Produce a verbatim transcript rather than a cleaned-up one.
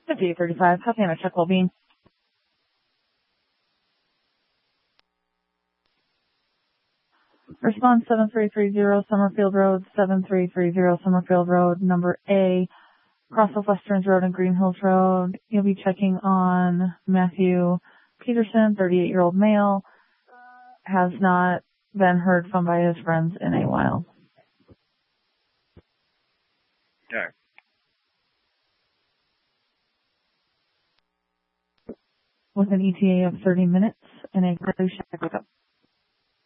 fifty-eight thirty-five, Tatiana, check well-being. Response seven three three zero Summerfield Road, seven three three zero Summerfield Road, number A, Cross of Westerns Road and Green Hills Road. You'll be checking on Matthew Peterson, thirty-eight-year-old male, has not been heard from by his friends in a while. Okay. With an E T A of thirty minutes and a clear check.